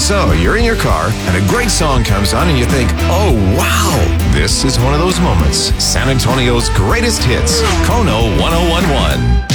So you're in your car and a great song comes on and you think, oh wow, this is one of those moments. San Antonio's greatest hits, Kono 1011.